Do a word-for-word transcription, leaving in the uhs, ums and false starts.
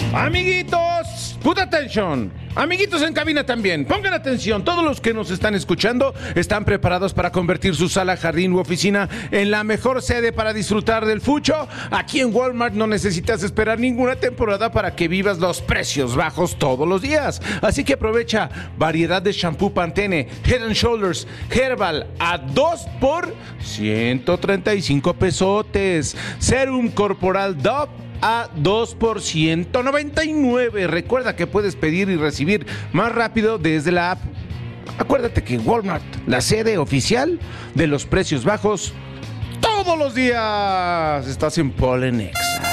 Amiguitos, put attention. Amiguitos en cabina también, pongan atención. Todos los que nos están escuchando están preparados para convertir su sala, jardín u oficina en la mejor sede para disfrutar del fucho. Aquí en Walmart no necesitas esperar ninguna temporada para que vivas los precios bajos todos los días. Así que aprovecha variedad de shampoo Pantene, Head and Shoulders, Herbal a dos por ciento treinta y cinco pesotes. Serum corporal Dove a dos por ciento noventa y nueve. Recuerda que puedes pedir y recibir más rápido desde la app. Acuérdate que Walmart, la sede oficial de los precios bajos todos los días. Estás en Polenexa.